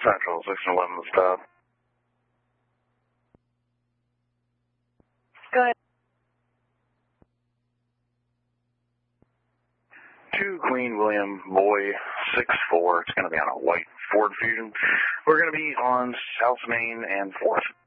Central, 611 stop. Go ahead. 2 Queen William Boy 64. It's going to be on a white Ford Fusion. We're going to be on South Main and 4th.